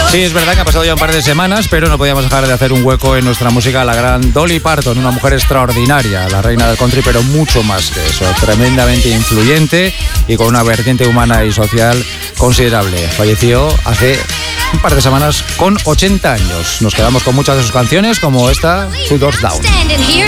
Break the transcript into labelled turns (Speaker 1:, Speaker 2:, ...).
Speaker 1: Sí, es verdad que ha pasado ya un par de semanas, pero no podíamos dejar de hacer un hueco en nuestra música a la gran Dolly Parton, una mujer extraordinaria, la reina del country, pero mucho más que eso, tremendamente influyente y con una vertiente humana y social considerable. Falleció hace un par de semanas con 80 años. Nos quedamos con muchas de sus canciones, como esta, Two Doors Down.